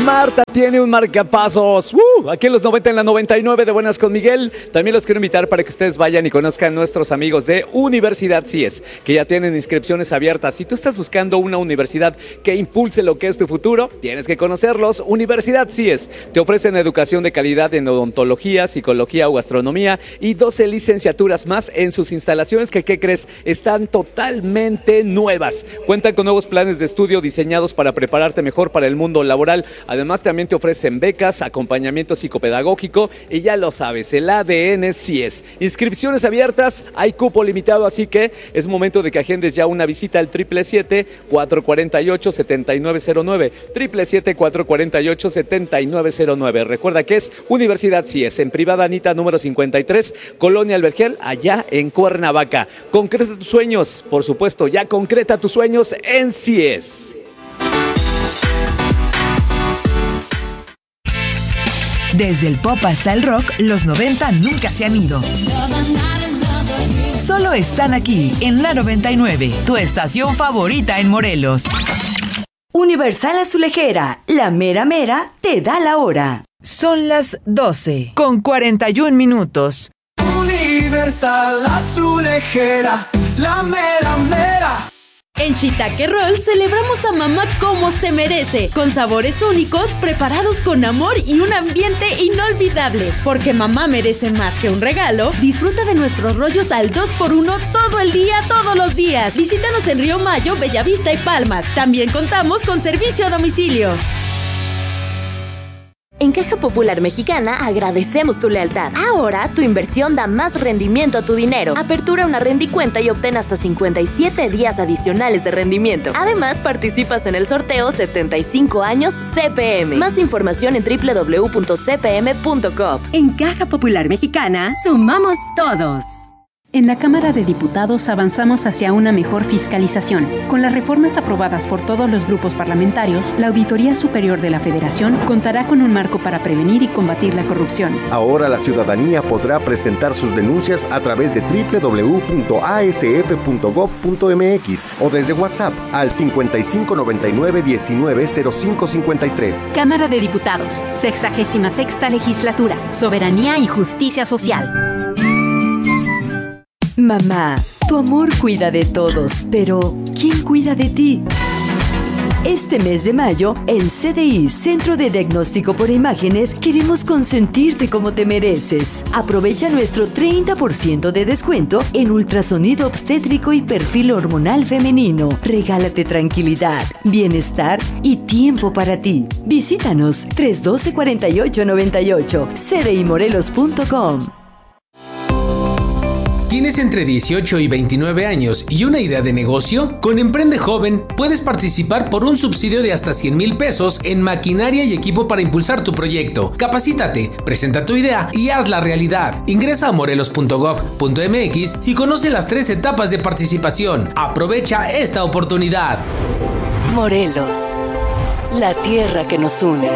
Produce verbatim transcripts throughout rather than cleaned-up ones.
Marta tiene un marcapasos. Uh, aquí en los noventa, en la noventa y nueve de Buenas con Miguel. También los quiero invitar para que ustedes vayan y conozcan a nuestros amigos de Universidad C I E S, que ya tienen inscripciones abiertas. Si tú estás buscando una universidad que impulse lo que es tu futuro, tienes que conocerlos. Universidad C I E S te ofrecen educación de calidad en odontología, psicología o gastronomía y doce licenciaturas más en sus instalaciones que, ¿qué crees? Están totalmente nuevas. Cuentan con nuevos planes de estudio diseñados para prepararte mejor para el mundo laboral. Además, también te ofrecen becas, acompañamiento psicopedagógico y ya lo sabes, el A D N C I E S. Inscripciones abiertas, hay cupo limitado, así que es momento de que agendes ya una visita al siete siete siete, cuatro cuatro ocho, siete nueve cero nueve, siete siete siete, cuatro cuatro ocho, siete nueve cero nueve. Recuerda que es Universidad C I E S, en Privada Anita número cincuenta y tres, Colonia Albergel, allá en Cuernavaca. Concreta tus sueños, por supuesto, ya concreta tus sueños en C I E S. Desde el pop hasta el rock, los noventa nunca se han ido. Solo están aquí, en la noventa y nueve, tu estación favorita en Morelos. Universal Azulejera, la mera mera te da la hora. Son las doce, con cuarenta y un minutos. Universal Azulejera, la mera mera. En Shiitake Roll celebramos a mamá como se merece, con sabores únicos, preparados con amor y un ambiente inolvidable. Porque mamá merece más que un regalo, disfruta de nuestros rollos al dos por uno todo el día, todos los días. Visítanos en Río Mayo, Bellavista y Palmas. También contamos con servicio a domicilio. En Caja Popular Mexicana agradecemos tu lealtad. Ahora tu inversión da más rendimiento a tu dinero. Apertura una rendicuenta y obtén hasta cincuenta y siete días adicionales de rendimiento. Además, participas en el sorteo setenta y cinco años C P M. Más información en doble u doble u doble u punto c p m punto com. En Caja Popular Mexicana, sumamos todos. En la Cámara de Diputados avanzamos hacia una mejor fiscalización. Con las reformas aprobadas por todos los grupos parlamentarios, la Auditoría Superior de la Federación contará con un marco para prevenir y combatir la corrupción. Ahora la ciudadanía podrá presentar sus denuncias a través de doble u doble u doble u punto a s f punto gob punto m x o desde WhatsApp al cincuenta y cinco noventa y nueve diecinueve cero cinco cincuenta y tres. Cámara de Diputados, sexagésima sexta Legislatura, Soberanía y Justicia Social. Mamá, tu amor cuida de todos, pero ¿quién cuida de ti? Este mes de mayo, en C D I, Centro de Diagnóstico por Imágenes, queremos consentirte como te mereces. Aprovecha nuestro treinta por ciento de descuento en ultrasonido obstétrico y perfil hormonal femenino. Regálate tranquilidad, bienestar y tiempo para ti. Visítanos tres uno dos, cuatro ocho nueve ocho, c d i morelos punto com. ¿Tienes entre dieciocho y veintinueve años y una idea de negocio? Con Emprende Joven puedes participar por un subsidio de hasta cien mil pesos en maquinaria y equipo para impulsar tu proyecto. Capacítate, presenta tu idea y hazla realidad. Ingresa a morelos punto gob punto m x y conoce las tres etapas de participación. Aprovecha esta oportunidad. Morelos, la tierra que nos une.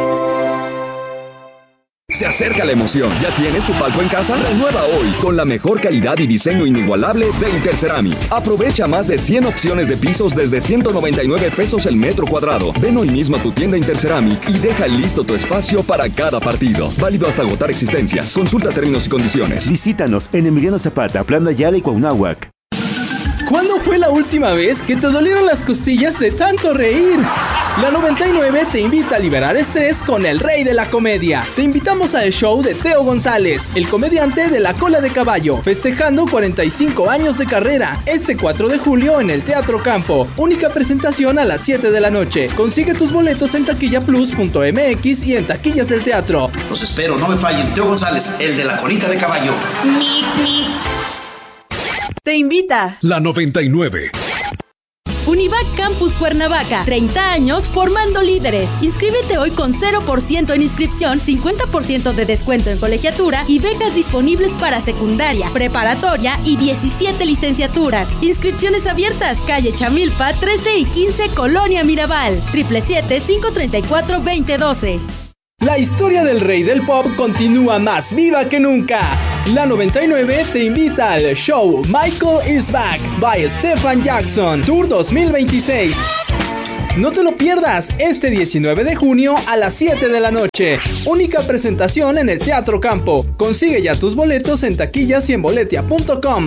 Se acerca la emoción. ¿Ya tienes tu palco en casa? Renueva hoy con la mejor calidad y diseño inigualable de Interceramic. Aprovecha más de cien opciones de pisos desde ciento noventa y nueve pesos el metro cuadrado. Ven hoy mismo a tu tienda Interceramic y deja listo tu espacio para cada partido. Válido hasta agotar existencias. Consulta términos y condiciones. Visítanos en Emiliano Zapata, Plan Dayala y Cuauhnáhuac. ¿Cuándo fue la última vez que te dolieron las costillas de tanto reír? La noventa y nueve te invita a liberar estrés con el rey de la comedia. Te invitamos al show de Teo González, el comediante de La Cola de Caballo, festejando cuarenta y cinco años de carrera, este cuatro de julio en el Teatro Campo. Única presentación a las siete de la noche. Consigue tus boletos en taquilla plus punto m x y en taquillas del teatro. Los espero, no me fallen. Teo González, el de La Colita de Caballo. Mi, mi. Te invita la noventa y nueve. Univac Campus Cuernavaca, treinta años formando líderes. Inscríbete hoy con cero por ciento en inscripción, cincuenta por ciento de descuento en colegiatura y becas disponibles para secundaria, preparatoria y diecisiete licenciaturas. Inscripciones abiertas, calle Chamilpa, trece y quince, Colonia Mirabal. siete siete siete, cinco tres cuatro, dos cero uno dos. La historia del rey del pop continúa más viva que nunca. La noventa y nueve te invita al show Michael is Back by Stephen Jackson Tour dos mil veintiséis. No te lo pierdas este diecinueve de junio a las siete de la noche. Única presentación en el Teatro Campo. Consigue ya tus boletos en taquillas y en boletia punto com.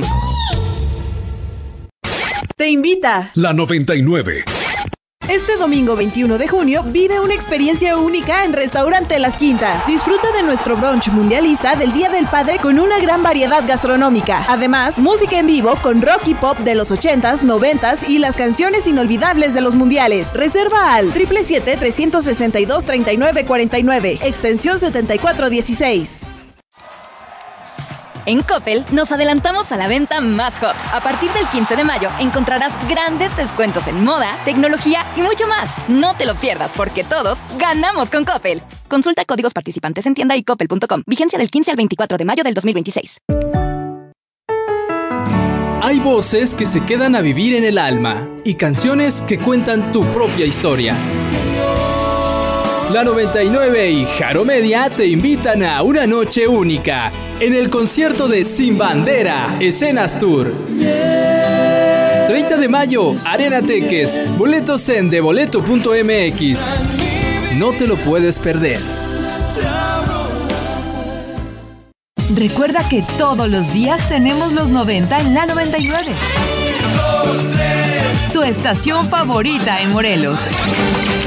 Te invita La noventa y nueve. Este domingo veintiuno de junio vive una experiencia única en Restaurante Las Quintas. Disfruta de nuestro brunch mundialista del Día del Padre con una gran variedad gastronómica. Además, música en vivo con rock y pop de los ochentas, noventas y las canciones inolvidables de los mundiales. Reserva al siete siete siete, tres seis dos, tres nueve cuatro nueve, extensión setenta y cuatro dieciséis. En Coppel nos adelantamos a la venta más hot. A partir del quince de mayo encontrarás grandes descuentos en moda, tecnología y mucho más. No te lo pierdas porque todos ganamos con Coppel. Consulta códigos participantes en tienda y coppel punto com. Vigencia del quince al veinticuatro de mayo del dos mil veintiséis. Hay voces que se quedan a vivir en el alma y canciones que cuentan tu propia historia. La noventa y nueve y Jaro Media te invitan a una noche única en el concierto de Sin Bandera, Escenas Tour. treinta de mayo, Arena Teques, boletos en de boleto punto m x. No te lo puedes perder. Recuerda que todos los días tenemos los noventa en la noventa y nueve. Tu estación favorita en Morelos.